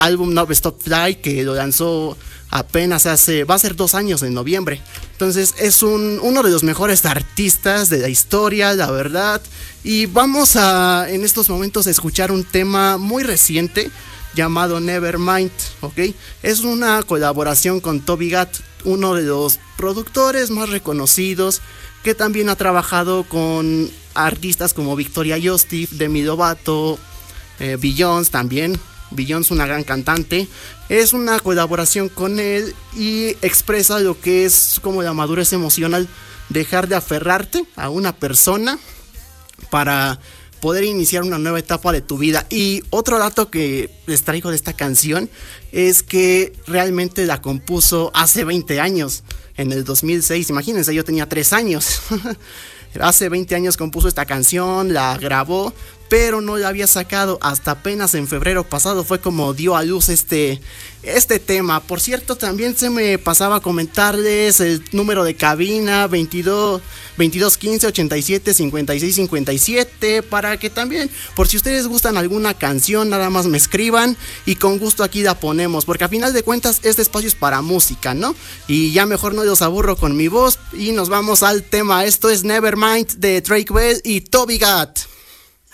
álbum Never Stop Fly, que lo lanzó apenas va a ser 2 años en noviembre. Entonces es uno de los mejores artistas de la historia, la verdad. Y vamos a en estos momentos a escuchar un tema muy reciente llamado Nevermind, ¿ok? Es una colaboración con Toby Gad, uno de los productores más reconocidos, que también ha trabajado con artistas como Victoria Justice, Demi Lovato, Beyoncé también. Beyoncé, una gran cantante. Es una colaboración con él y expresa lo que es como la madurez emocional, dejar de aferrarte a una persona para poder iniciar una nueva etapa de tu vida. Y otro dato que les traigo de esta canción es que realmente la compuso hace 20 años, en el 2006. Imagínense, yo tenía 3 años. Hace 20 años compuso esta canción, la grabó, pero no la había sacado hasta apenas en febrero pasado. Fue como dio a luz este tema. Por cierto, también se me pasaba a comentarles el número de cabina: 22 15 87 56 57, para que también, por si ustedes gustan alguna canción, nada más me escriban y con gusto aquí la ponemos, porque a final de cuentas este espacio es para música, ¿no? Y ya mejor no los aburro con mi voz y nos vamos al tema. Esto es Nevermind de Drake Bell y Toby Gad.